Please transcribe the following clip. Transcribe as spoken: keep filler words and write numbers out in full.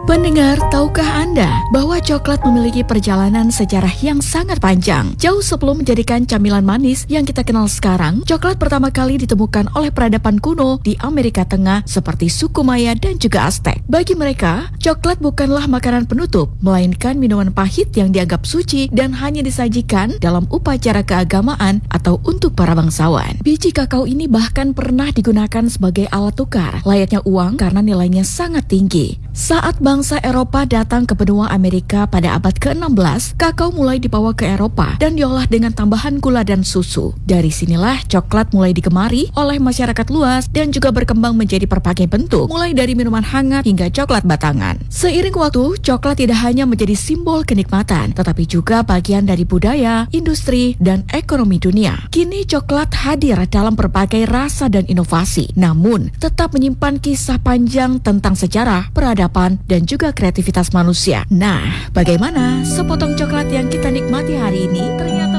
Pendengar, tahukah Anda bahwa coklat memiliki perjalanan sejarah yang sangat panjang? Jauh sebelum menjadikan camilan manis yang kita kenal sekarang, coklat pertama kali ditemukan oleh peradaban kuno di Amerika Tengah seperti suku Maya dan juga Aztec. Bagi mereka, coklat bukanlah makanan penutup, melainkan minuman pahit yang dianggap suci dan hanya disajikan dalam upacara keagamaan atau untuk para bangsawan. Biji kakao ini bahkan pernah digunakan sebagai alat tukar, layaknya uang karena nilainya sangat tinggi. Saat bangsa Eropa datang ke benua Amerika pada abad ke enam belas, kakao mulai dibawa ke Eropa dan diolah dengan tambahan gula dan susu. Dari sinilah coklat mulai digemari oleh masyarakat luas dan juga berkembang menjadi berbagai bentuk, mulai dari minuman hangat hingga coklat batangan. Seiring waktu, coklat tidak hanya menjadi simbol kenikmatan, tetapi juga bagian dari budaya, industri, dan ekonomi dunia. Kini coklat hadir dalam berbagai rasa dan inovasi, namun tetap menyimpan kisah panjang tentang sejarah, peradaban, dan juga kreativitas manusia. Nah, bagaimana sepotong coklat yang kita nikmati hari ini ternyata